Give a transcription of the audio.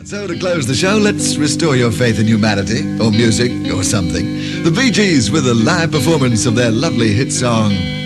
And so to close the show, let's restore your faith in humanity, or music, or something. The Bee Gees with a live performance of their lovely hit song,